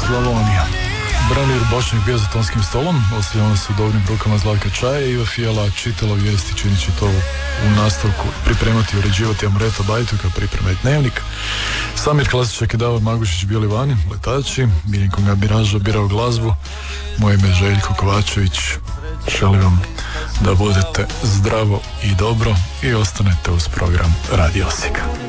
Slavonija. Branimir Bošnjak bio za tonskim stolom, ostavljamo se u dobrim rukama Zlatka Čaja. Iva Fijela čitala vijesti, činit će to u nastavku pripremati i uređivati Amreta Bajtuka, priprema i dnevnik. Samir Klasičak i Davor Magušić bili vani, letači. Miljenko Gabiraža birao glazbu. Moje ime je Željko Kovačević. Želim vam da budete zdravo i dobro i ostanete uz program Radio Osijeka.